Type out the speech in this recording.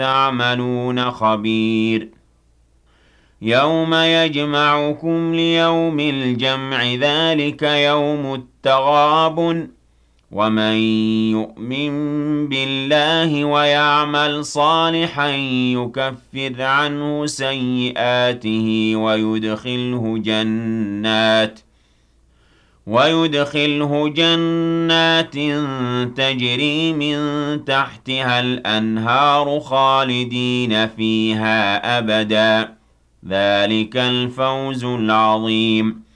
تعملون خبير يوم يجمعكم ليوم الجمع ذلك يوم التغابن ومن يؤمن بالله ويعمل صالحا يكفر عنه سيئاته ويدخله جنات تجري من تحتها الأنهار خالدين فيها أبدا ذلك الفوز العظيم